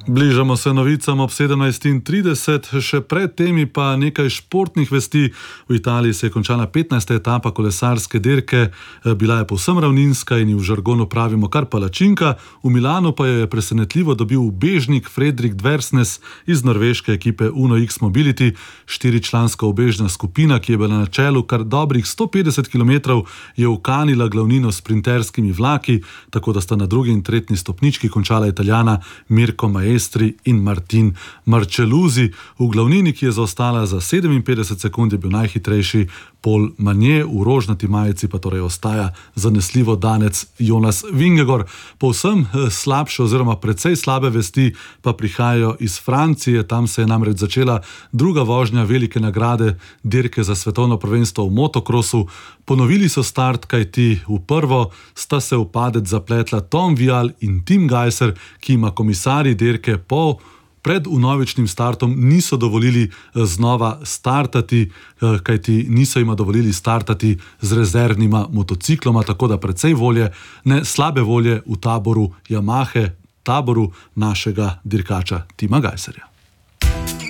Bližamo se novicam ob 17:30, še pred temi pa nekaj športnih vesti. V Italiji se je končala 15. etapa kolesarske dirke, bila je povsem ravninska in v žargonu pravimo kar palačinka. V Milanu pa je presenetljivo dobil ubežnik Fredrik Dversnes iz norveške ekipe Uno X Mobility. 4-članska ubežna skupina, ki je bila na čelu kar dobrih 150 km, je ukanila glavnino s sprinterskimi vlaki, tako da sta na drugi in tretji stopnički končala Italijana Mirko Maestri in Martin Marcelluzzi. V glavnini, ki je zaostala za 57 sekund, je bil najhitrejši Paul Manje, v rožnati majici pa torej ostaja zanesljivo danec Jonas Vingegaard. Povsem slabše oziroma precej slabe vesti pa prihajajo iz Francije. Tam se je namreč začela druga vožnja velike nagrade dirke za svetovno prvenstvo v motokrosu. Ponovili so start, kajti v prvo sta se v padec zapletla Tom Vial in Tim Gajser, ki ima komisarji dirke pred vnovičnim startom niso dovolili znova startati, kajti niso jima dovolili startati z rezervnima motocikloma, tako da precej slabe volje v taboru Yamahe, taboru našega dirkača Tima Gajserja.